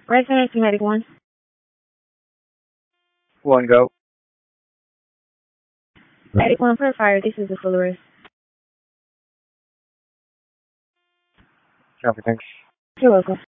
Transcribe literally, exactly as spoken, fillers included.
Right center to medic one. One go. Medic one for fire. This is the Solaris. Copy, thanks. You're welcome.